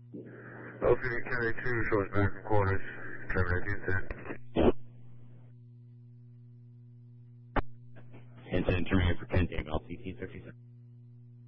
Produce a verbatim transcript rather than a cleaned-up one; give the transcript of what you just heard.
Opening County two, shows back in quarters. Terminate incident. Incident terminated for ten, Dave L C T thirty-seven.